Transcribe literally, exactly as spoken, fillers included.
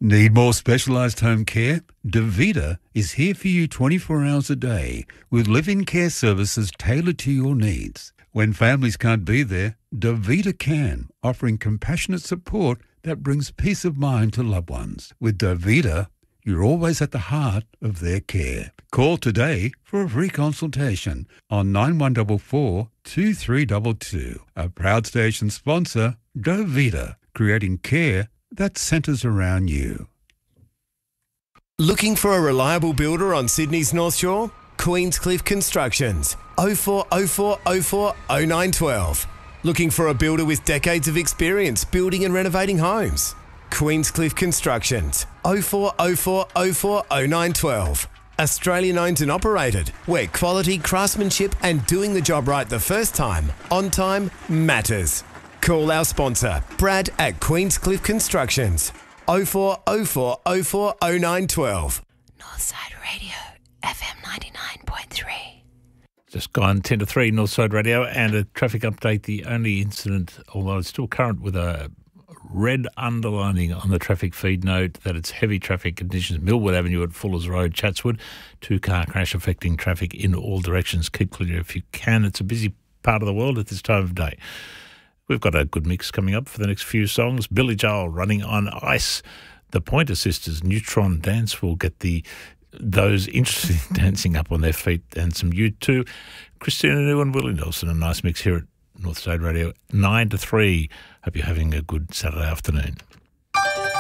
Need more specialised home care? Davita is here for you twenty-four hours a day with live-in care services tailored to your needs. When families can't be there, Davita can, offering compassionate support that brings peace of mind to loved ones. With Davita, you're always at the heart of their care. Call today for a free consultation on nine one four four, two three two two. A proud station sponsor, Davita, creating care that centres around you. Looking for a reliable builder on Sydney's North Shore? Queenscliff Constructions. oh four oh four oh four oh nine one two. Looking for a builder with decades of experience building and renovating homes? Queenscliff Constructions. oh four oh four oh four oh nine one two. Australian owned and operated, where quality, craftsmanship and doing the job right the first time, on time, matters. Call our sponsor, Brad at Queenscliff Constructions. oh four oh four oh four oh nine one two. Northside Radio, F M ninety-nine point three. Just gone ten to three, Northside Radio, and a traffic update. The only incident, although it's still current with a red underlining on the traffic feed note that it's heavy traffic conditions. Millwood Avenue at Fuller's Road, Chatswood. Two-car crash affecting traffic in all directions. Keep clear if you can. It's a busy part of the world at this time of day. We've got a good mix coming up for the next few songs. Billy Joel, Running on Ice. The Pointer Sisters, Neutron Dance, will get the those interested in dancing up on their feet, and some U two. Christina New and Willie Nelson, a nice mix here at Northside Radio, nine to three. Hope you're having a good Saturday afternoon.